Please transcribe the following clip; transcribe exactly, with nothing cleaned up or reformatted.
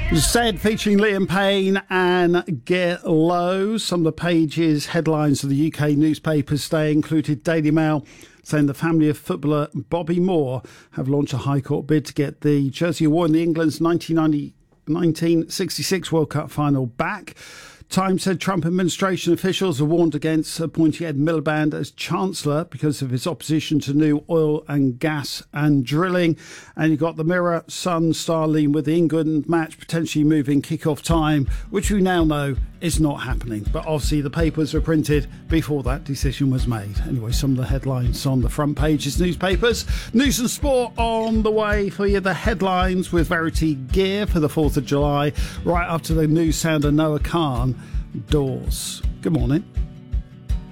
Said featuring Liam Payne and Get Low. Some of the pages, headlines of the U K newspapers today included Daily Mail saying the family of footballer Bobby Moore have launched a High Court bid to get the jersey award in the England's nineteen sixty-six World Cup final back. Times said Trump administration officials have warned against appointing Ed Miliband as Chancellor because of his opposition to new oil and gas and drilling. And you've got the Mirror, Sun, Starline with the England match potentially moving kick-off time, which we now know is not happening. But obviously the papers were printed before that decision was made. Anyway, some of the headlines on the front pages, newspapers. News and sport on the way for you. The headlines with Verity Gear for the fourth of July, right up to the new sound of Noah Khan, Doors. Good morning.